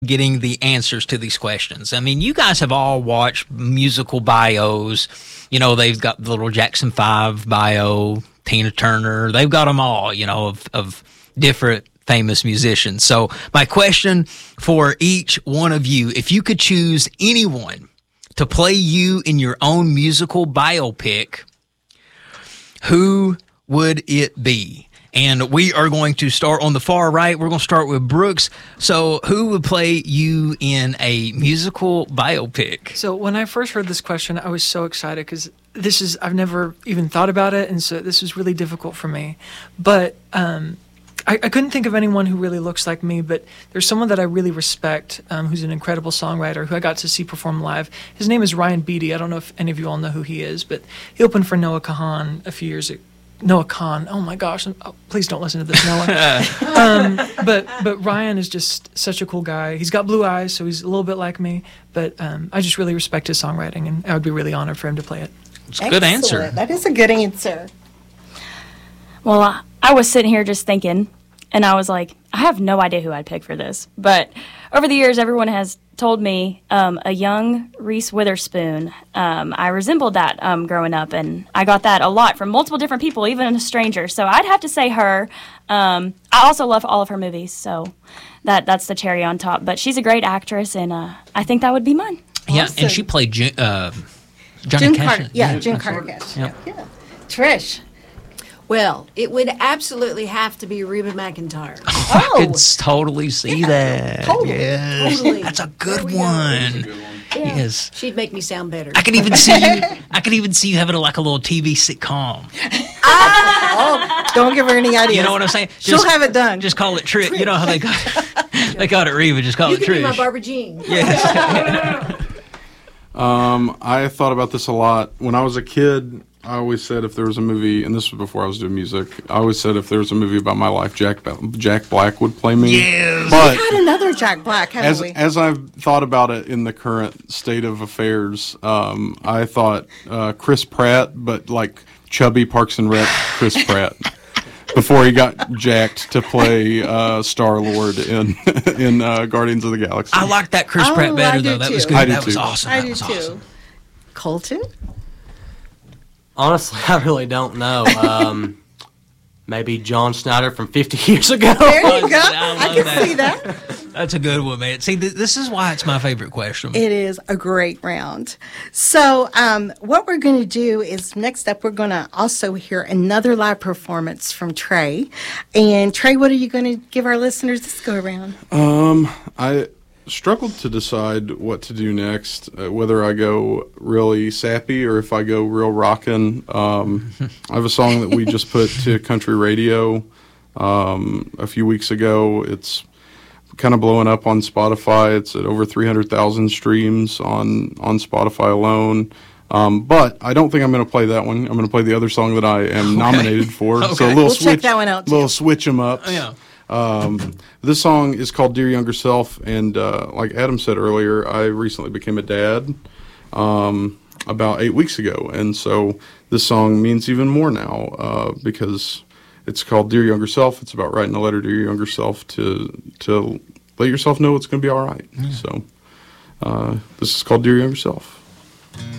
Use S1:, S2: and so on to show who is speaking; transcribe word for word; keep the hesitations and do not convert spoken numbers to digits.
S1: getting the answers to these questions. I mean, you guys have all watched musical bios. You know, they've got the little Jackson five bio, Tina Turner. They've got them all, you know, of, of different famous musicians. So my question for each one of you, if you could choose anyone to play you in your own musical biopic, who would it be? And we are going to start on the far right. We're going to start with Brooks. So who would play you in a musical biopic?
S2: So when I first heard this question, I was so excited because this is, I've never even thought about it. And so this was really difficult for me. But um, I, I couldn't think of anyone who really looks like me, but there's someone that I really respect, um, who's an incredible songwriter who I got to see perform live. His name is Ryan Beatty. I don't know if any of you all know who he is, but he opened for Noah Kahan a few years ago. Noah Kahn. Oh my gosh! Oh, please don't listen to this, Noah. um, but but Ryan is just such a cool guy. He's got blue eyes, so he's a little bit like me. But um, I just really respect his songwriting, and I would be really honored for him to play it.
S1: It's a good answer.
S3: That is a good answer.
S4: Well, I, I was sitting here just thinking, and I was like, I have no idea who I'd pick for this. But over the years, everyone has told me um, a young Reese Witherspoon. Um, I resembled that um, growing up, and I got that a lot from multiple different people, even a stranger. So I'd have to say her. Um, I also love all of her movies, so that that's the cherry on top. But she's a great actress, and uh, I think that would be mine.
S1: Yeah,
S3: Awesome.
S1: and she played June, uh, Johnny
S3: June
S1: Cash.
S3: Carter. Yeah, June Carter Cash.
S1: Yep.
S3: Yeah. Trish.
S5: Well, it would absolutely have to be Reba McEntire.
S1: I
S3: Oh.
S1: could s- totally see that.
S3: totally,
S1: Yes.
S5: totally.
S1: That's a good
S5: There we go.
S1: one. Yes.
S5: She'd make me sound better.
S1: I could even see you. I could even see you having like a little T V sitcom.
S3: Oh, don't give her any ideas.
S1: You know what I'm saying?
S3: She'll
S1: Just-
S3: have it done.
S1: Just call it Trish. You know how they got they got it Reba. Just call
S5: You
S1: it
S5: could be my
S1: Trish.
S5: Barbara Jean.
S1: Yes.
S6: Um, I thought about this a lot. When I was a kid, I always said if there was a movie, and this was before I was doing music, I always said if there was a movie about my life, Jack Ba- Jack Black would play me.
S1: Yes.
S6: But
S3: We've had another Jack Black, haven't
S6: as
S3: we?
S6: as I've thought about it in the current state of affairs, um, I thought uh, Chris Pratt, but like chubby Parks and Rec Chris Pratt. Before he got jacked to play uh, Star-Lord in in uh, Guardians of the Galaxy.
S1: I like that Chris
S3: Oh,
S1: Pratt better
S3: I do
S1: though. That was
S3: too.
S1: good.
S6: I do
S1: that was
S6: too.
S1: awesome.
S3: I
S1: that
S3: do
S1: was
S3: too.
S1: awesome.
S3: Colton?
S7: Honestly, I really don't know. Um, maybe John Schneider from fifty years ago.
S3: There you go.
S1: I
S3: I
S1: love
S3: can
S1: that.
S3: see that.
S1: That's a good one, man. See, th- this is why it's my favorite question.
S3: It is a great round. So, um, what we're going to do is next up, we're going to also hear another live performance from Trey. And Trey, what are you going to give our listeners this go around?
S6: Um, I struggled to decide what to do next, uh, whether I go really sappy or if I go real rockin'. Um, I have a song that we just put to country radio um, a few weeks ago. It's kind of blowing up on Spotify. It's at over three hundred thousand streams on, on Spotify alone. Um, but I don't think I'm going to play that one. I'm going to play the other song that I am nominated for.
S1: Okay.
S6: So a little
S3: We'll
S6: switch,
S3: check that one out, too.
S6: little switch 'em ups.
S1: Yeah.
S6: Um, this song is called Dear Younger Self, and uh, like Adam said earlier, I recently became a dad um, about eight weeks ago, and so this song means even more now uh, because it's called Dear Younger Self. It's about writing a letter to your younger self to to let yourself know it's going to be all right. So uh, this is called Dear Younger Self.